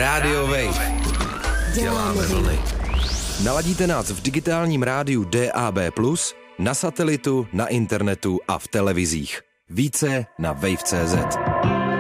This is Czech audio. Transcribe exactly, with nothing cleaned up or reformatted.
Rádio Wave. Děláme vlny. Naladíte nás v digitálním rádiu D A B plus, na satelitu, na internetu a v televizích. Více na wave tečka cé zet.